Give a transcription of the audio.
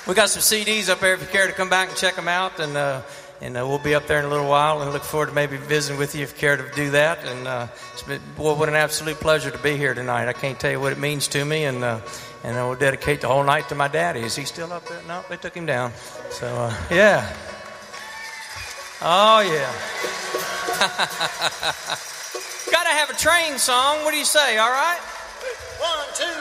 We got some CDs up there if you care to come back and check them out, and we'll be up there in a little while, and look forward to maybe visiting with you if you care to do that. And it's been, boy, what an absolute pleasure to be here tonight. I can't tell you what it means to me, and we'll dedicate the whole night to my daddy. Is he still up there? No, they took him down. So yeah. Oh yeah. Gotta have a train song. What do you say? All right. 1, 2.